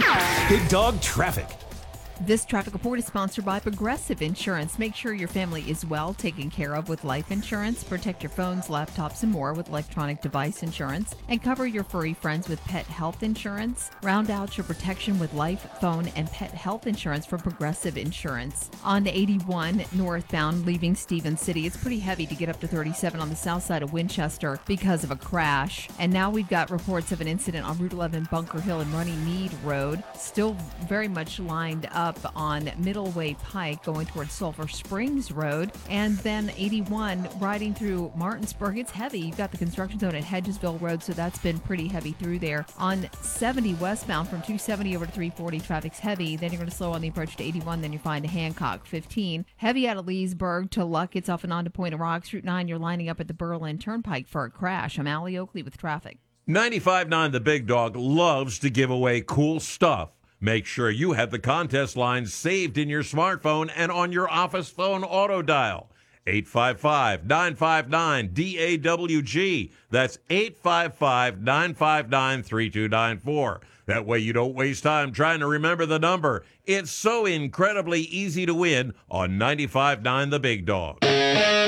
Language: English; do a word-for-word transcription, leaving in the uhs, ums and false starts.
Big Dog Traffic. This traffic report is sponsored by Progressive Insurance. Make sure your family is well taken care of with life insurance. Protect your phones, laptops, and more with electronic device insurance. And cover your furry friends with pet health insurance. Round out your protection with life, phone, and pet health insurance from Progressive Insurance. On to eighty-one northbound leaving Stevens City. It's pretty heavy to get up to thirty-seven on the south side of Winchester because of a crash. And now we've got reports of an incident on Route eleven Bunker Hill and Runnymede Road. Still very much lined up on Middleway Pike going towards Sulphur Springs Road, and then eighty-one riding through Martinsburg. It's heavy. You've got the construction zone at Hedgesville Road, so that's been pretty heavy through there. On seventy westbound from two seventy over to three forty, traffic's heavy. Then you're going to slow on the approach to eighty-one, then you find Hancock. fifteen, heavy out of Leesburg to Luck. It's off and on to Point of Rocks. Route nine, you're lining up at the Berlin Turnpike for a crash. I'm Allie Oakley with traffic. ninety-five point nine The Big Dog loves to give away cool stuff. Make sure you have the contest lines saved in your smartphone and on your office phone auto dial. eight five five, nine five nine, D A W G. That's eight five five, nine five nine, three two nine four. That way you don't waste time trying to remember the number. It's so incredibly easy to win on ninety-five point nine The Big Dog.